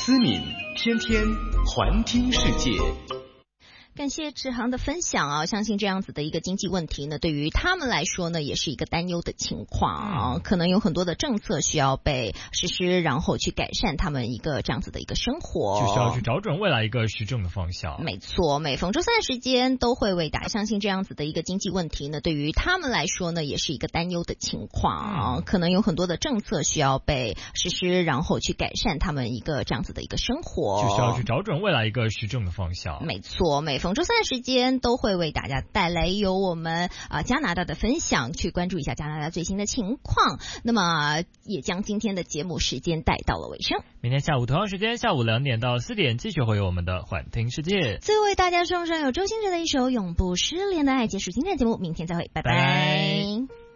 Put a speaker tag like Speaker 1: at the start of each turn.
Speaker 1: 思敏天天环听世界。
Speaker 2: 感谢志航的分享啊！相信这样子的一个经济问题呢，对于他们来说呢，也是一个担忧的情况可能有很多的政策需要被实施，然后去改善他们一个这样子的一个生活，
Speaker 3: 就是要去找准未来一个施政的方向。
Speaker 2: 没错，每逢周三的时间都会为大家，相信这样子的一个经济问题呢，对于他们来说呢，也是一个担忧的情况可能有很多的政策需要被实施，然后去改善他们一个这样子的一个生活，
Speaker 3: 就是要去找准未来一个施政的方向。
Speaker 2: 没错，每逢周三的时间都会为大家带来由我们加拿大的分享，去关注一下加拿大最新的情况。那么也将今天的节目时间带到了尾声。
Speaker 3: 明天下午同样时间，下午2点到4点，继续会有我们的环听世界。
Speaker 2: 最后为大家送上有周兴哲的一首《永不失联的爱》，结束今天的节目，明天再会，拜拜。